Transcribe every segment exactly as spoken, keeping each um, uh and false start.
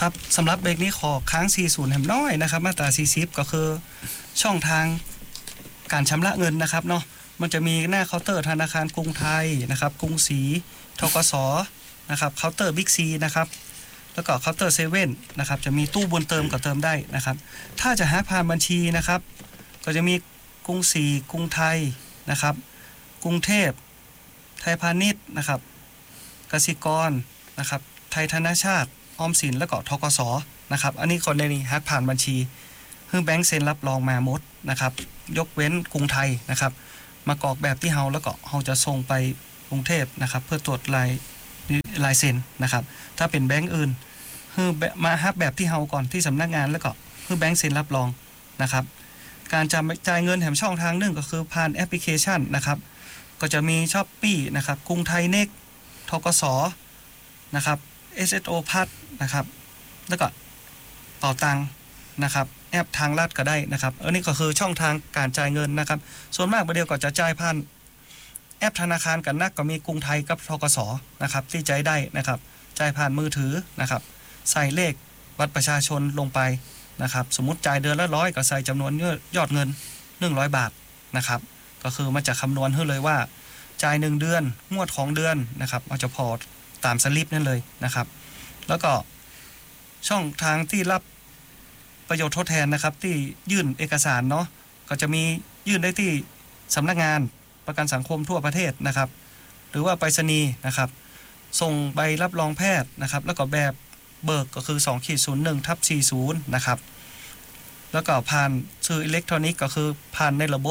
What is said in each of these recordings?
ครับสำหรับเบรกนี้ขอค้างสี่สิบแหมน้อยนะครับมาตราสี่สิบก็คือช่องทางการชำระเงินนะครับเนาะมันจะมีหน้าเคาน์เตอร์ธนาคารกรุงไทยนะครับกรุงศรีธกสนะครับเคาน์เตอร์บิ๊กซีนะครับแล้วก็เคาน์เตอร์เซเว่นนะครับจะมีตู้บุญเติมกับเติมได้นะครับถ้าจะหาผ่านบัญชีนะครับก็จะมีกรุงศรีกรุงไทยนะครับกรุงเทพไทยพาณิชย์นะครับกสิกรนะครับไทยธนชาติออมสินแล้วก็ธกสนะครับอันนี้คนในนี้หาผ่านบัญชีเพิ่งแบงค์เซ็นรับรองมาหมดนะครับยกเว้นกรุงไทยนะครับมากรอกแบบที่เฮาแล้วก็เฮาจะส่งไปกรุงเทพนะครับเพื่อตรวจลายลายเซ็นนะครับถ้าเป็นแบงค์อื่นคือมาฮับแบบที่เฮาก่อนที่สำนักงานแล้วก็คือแบงค์เซ็นรับรองนะครับการจ่ายเงินแถมช่องทางนึงก็คือผ่านแอปพลิเคชันนะครับก็จะมี Shopee นะครับกรุงไทยเน็กธกสนะครับ เอส เอส โอ พัดนะครับแล้วก็เป๋าตังนะครับแอปทางลัดก็ได้นะครับอันนี้ก็คือช่องทางการจ่ายเงินนะครับส่วนมากประเดี๋ยวก็จะจ่ายผ่านแอปธนาคารกันนักก็มีกรุงไทยกับธกสนะครับที่จ่ายได้นะครับจ่ายผ่านมือถือนะครับใส่เลขบัตรประชาชนลงไปนะครับสมมุติจ่ายเดือนละร้อยก็ใส่จำนวนยอดเงินหนึ่งร้อยบาทนะครับก็คือมันจะคำนวณให้เลยว่าจ่ายหนึ่งเดือนงวดของเดือนนะครับเอาจะพอตามสลิปนั่นเลยนะครับแล้วก็ช่องทางที่รับประโยชน์ทดแทนนะครับที่ยื่นเอกสารเนาะก็จะมียื่นได้ที่สำนักงานประกันสังคมทั่วประเทศนะครับหรือว่าไปรษณีย์นะครับส่งใบรับรองแพทย์นะครับแล้วก็แบบเบิกก็คือ สอง ศูนย์ หนึ่ง สี่สิบ นะครับแล้วก็ผ่านสื่ออิเล็กทรอนิกส์ก็คือผ่านในระบบ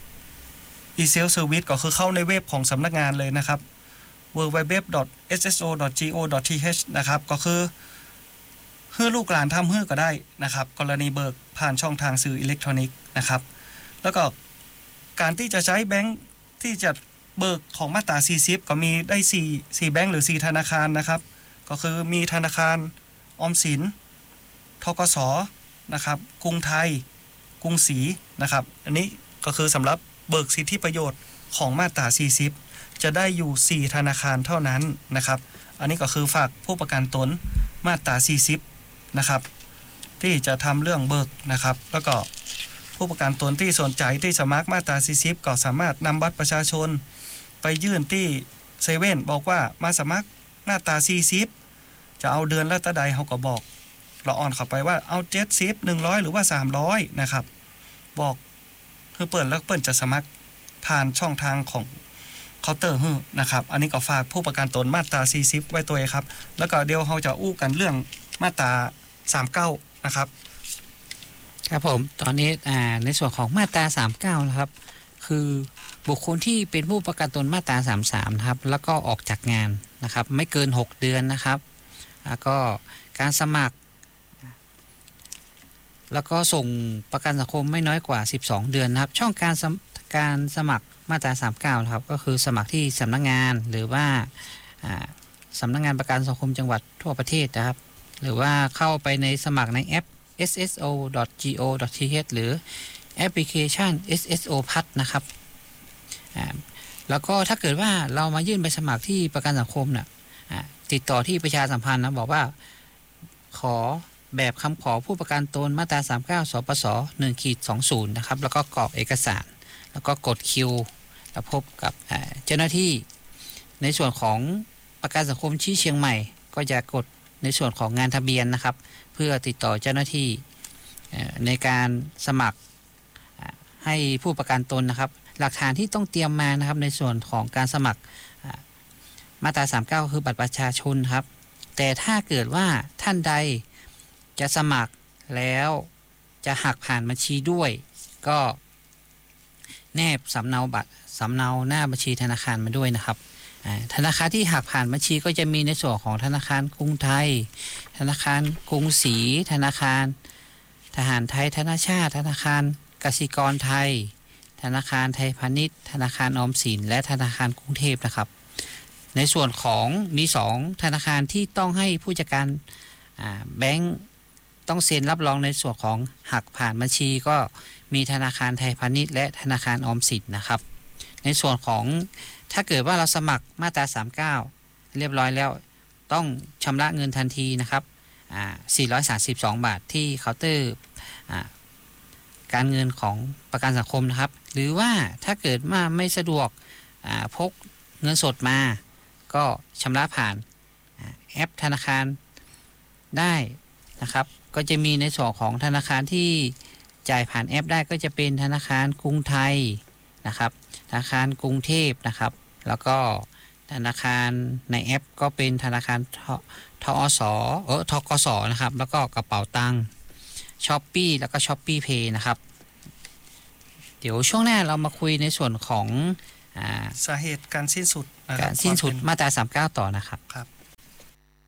e-self service ก็คือเข้าในเว็บของสำนักงานเลยนะครับ ดับเบิลยู ดับเบิลยู ดับเบิลยู ดอท เอส เอส โอ ดอท จี โอ ดอท ที เอช นะครับก็คือเพื่อลูกหลานทำเพื่อก็ได้นะครับกรณีเบิกผ่านช่องทางสื่ออิเล็กทรอนิกส์นะครับแล้วก็การที่จะใช้แบงค์ที่จะเบิกของมาตราสี่สิบก็มีได้4 4แบงค์หรือ4ธนาคารนะครับก็คือมีธนาคารออมสินธกสนะครับกรุงไทยกรุงศรีนะครับอันนี้ก็คือสำหรับเบิกสิทธิประโยชน์ของมาตราสี่สิบจะได้อยู่สี่ธนาคารเท่านั้นนะครับอันนี้ก็คือฝากผู้ประกันตนมาตราสี่สิบนะครับที่จะทำเรื่องเบิกนะครับแล้วก็ผู้ประกันตนที่สนใจที่สมัครมาตราสี่สิบก็สามารถนำบัตรประชาชนไปยื่นที่เซเว่นบอกว่ามาสมัครมาตราสี่สิบจะเอาเดือนละเท่าใดเฮาก็บอกเราอ่อนเข้าไปว่าเอาเจ็ดสิบ หนึ่งร้อยหรือว่าสามร้อยนะครับบอกคือเปิดแล้วเปิดจะสมัครผ่านช่องทางของเคาน์เตอร์ฮึนะครับอันนี้ก็ฝากผู้ประกันตนมาตราสี่สิบไว้ตัวเองครับแล้วก็เดี๋ยวเราจะอู้กันเรื่องมาตราสามสิบเก้านะครับครับผมตอนนี้อ่าในส่วนของมาตราสามสิบเก้านะครับคือบุคคลที่เป็นผู้ประกันตนมาตราสามสิบสามนะครับแล้วก็ออกจากงานนะครับไม่เกินหกเดือนนะครับแล้วก็การสมัครแล้วก็ส่งประกันสังคมไม่น้อยกว่าสิบสองเดือนนะครับช่องการการสมัครมาตราสามสิบเก้านะครับก็คือสมัครที่สำนักงานหรือว่าสำนักงานประกันสังคมจังหวัดทั่วประเทศนะครับหรือว่าเข้าไปในสมัครในแอป เอส เอส โอ ดอท จี โอ ดอท ที เอช หรือแอปพลิเคชัน เอส เอส โอ พัดนะครับแล้วก็ถ้าเกิดว่าเรามายื่นใบสมัครที่ประกันสังคมน่ะติดต่อที่ประชาสัมพันธ์นะบอกว่าขอแบบคำขอผู้ประกันตนมาตราสามสิบเก้าสปส หนึ่ง สอง ศูนย์ นะครับแล้วก็กรอกเอกสารแล้วก็กดคิวแล้วพบกับเจ้าหน้าที่ในส่วนของประกันสังคมที่เชียงใหม่ก็จะกดในส่วนของงานทะเบียนนะครับเพื่อติดต่อเจ้าหน้าที่ในการสมัครให้ผู้ประกันตนนะครับหลักฐานที่ต้องเตรียมมานะครับในส่วนของการสมัครมาตราสามสิบเก้าคือบัตรประชาชนครับแต่ถ้าเกิดว่าท่านใดจะสมัครแล้วจะหักผ่านบัญชีด้วยก็แนบสำเนาบัตรสำเนาหน้าบัญชีธนาคารมาด้วยนะครับธนาคารที่หักผ่านบัญชีก็จะมีในส่วนของธนาคารกรุงไทยธนาคารกรุงศรีธนาคารทหารไทยธนาชาติธนาคารกสิกรไทยธนาคารไทยพาณิชย์ธนาคารออมสินและธนาคารกรุงเทพนะครับในส่วนของมีสองธนาคารที่ต้องให้ผู้จัดการแบงก์ต้องเซ็นรับรองในส่วนของหักผ่านบัญชีก็มีธนาคารไทยพาณิชย์และธนาคารออมสินนะครับในส่วนของถ้าเกิดว่าเราสมัครมาตราสามสิบเก้าเรียบร้อยแล้วต้องชำระเงินทันทีนะครับอ่าสี่ร้อยสามสิบสองบาทที่เคาน์เตอร์อ่าการเงินของประกันสังคมนะครับหรือว่าถ้าเกิดว่าไม่สะดวกอ่าพกเงินสดมาก็ชำระผ่านแอปธนาคารได้นะครับก็จะมีในส่วนของธนาคารที่จ่ายผ่านแอปได้ก็จะเป็นธนาคารกรุงไทยนะครับธนาคารกรุงเทพนะครับแล้วก็ธนาคารในแอปก็เป็นธนาคารทอสเออทกสนะครับแล้วก็กระเป๋าตังค์ช้อปปี้แล้วก็ช้อปปี้เพย์นะครับเดี๋ยวช่วงหน้าเรามาคุยในส่วนของอ่าสาเหตุการสิ้นสุดนะคการับรสิ้นสุดควเป็มาตราสามสิบเก้าต่อนะครับครับ